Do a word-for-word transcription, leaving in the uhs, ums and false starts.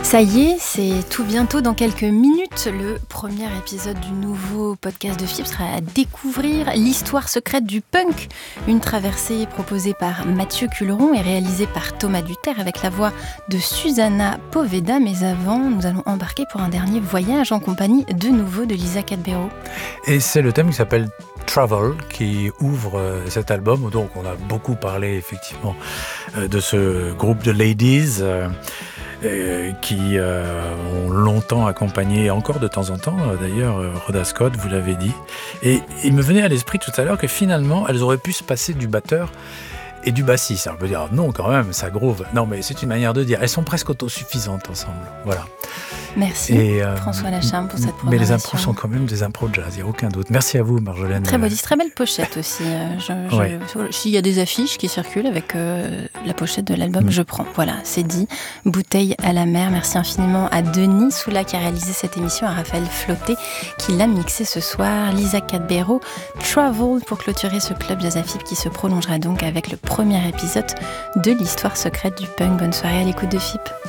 Ça y est, c'est tout bientôt, dans quelques minutes, le premier épisode du nouveau podcast de F I B sera à découvrir l'histoire secrète du punk. Une traversée proposée par Mathieu Culeron et réalisée par Thomas Duterre avec la voix de Susanna Poveda. Mais avant, nous allons embarquer pour un dernier voyage en compagnie de nouveau de Lisa Cadbero. Et c'est le thème qui s'appelle Travel qui ouvre cet album. Donc on a beaucoup parlé effectivement de ce groupe de ladies euh, euh, qui euh, ont longtemps accompagné, encore de temps en temps d'ailleurs, Rhoda Scott, vous l'avez dit. Et il me venait à l'esprit tout à l'heure que finalement elles auraient pu se passer du batteur et du bassiste. On peut dire non quand même, ça groove. Non mais c'est une manière de dire. Elles sont presque autosuffisantes ensemble. Voilà. Merci et, euh, François Lacharme pour cette programmation. Mais les impros sont quand même des impros de jazz, il n'y a aucun doute. Merci à vous Marjolaine. Très beau disque, très belle pochette aussi. Je, je, ouais. S'il y a des affiches qui circulent avec euh, la pochette de l'album, mmh. je prends. Voilà, c'est dit. Bouteille à la mer. Merci infiniment à Denis Soula qui a réalisé cette émission, à Raphaël Flotté qui l'a mixé ce soir, Lisa Cadbero, Travel pour clôturer ce club Jazz à F I B qui se prolongera donc avec le premier épisode de l'histoire secrète du punk. Bonne soirée à l'écoute de F I B.